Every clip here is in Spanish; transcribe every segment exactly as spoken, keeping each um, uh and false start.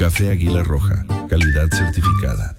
Café Águila Roja, calidad certificada.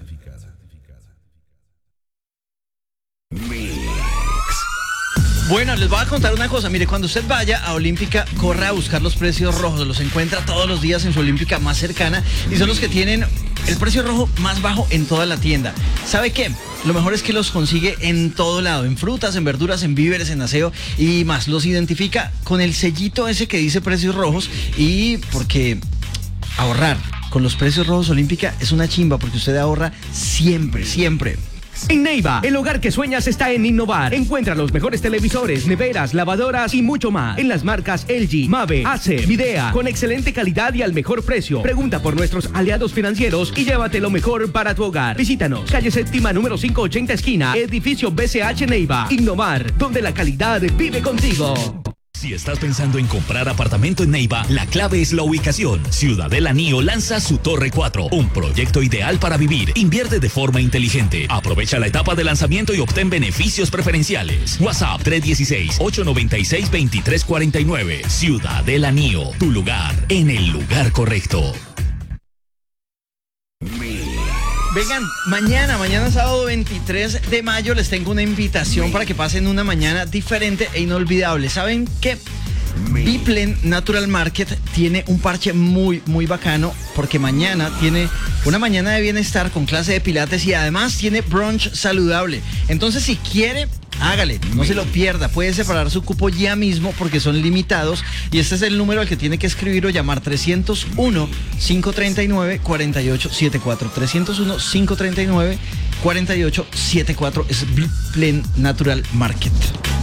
Bueno, les voy a contar una cosa. Mire, cuando usted vaya a Olímpica, corra a buscar los precios rojos. Los encuentra todos los días en su Olímpica más cercana y son los que tienen el precio rojo más bajo en toda la tienda. ¿Sabe qué? Lo mejor es que los consigue en todo lado, en frutas, en verduras, en víveres, en aseo y más. Los identifica con el sellito ese que dice precios rojos y porque ahorrar con los precios rojos Olímpica es una chimba porque usted ahorra siempre, siempre. En Neiva, el hogar que sueñas está en innovar. Encuentra los mejores televisores, neveras, lavadoras y mucho más. En las marcas L G, Mave, Acer, Midea, con excelente calidad y al mejor precio. Pregunta por nuestros aliados financieros y llévate lo mejor para tu hogar. Visítanos, calle séptima número quinientos ochenta esquina, edificio B C H Neiva. Innovar, donde la calidad vive contigo. Si estás pensando en comprar apartamento en Neiva, la clave es la ubicación. Ciudadela Nio lanza su Torre cuatro, un proyecto ideal para vivir. Invierte de forma inteligente. Aprovecha la etapa de lanzamiento y obtén beneficios preferenciales. WhatsApp tres uno seis, ocho nueve seis, dos tres cuatro nueve. Ciudadela Nio, tu lugar en el lugar correcto. Vengan, mañana, mañana sábado veintitrés de mayo les tengo una invitación para que pasen una mañana diferente e inolvidable. ¿Saben qué? Biplen Natural Market tiene un parche muy, muy bacano porque mañana tiene una mañana de bienestar con clase de pilates y además tiene brunch saludable. Entonces, si quiere, hágale, no se lo pierda. Puede separar su cupo ya mismo porque son limitados y este es el número al que tiene que escribir o llamar: trescientos uno, cinco treinta y nueve, cuarenta y ocho setenta y cuatro. trescientos uno, cinco treinta y nueve, cuarenta y ocho setenta y cuatro es Biplen Natural Market.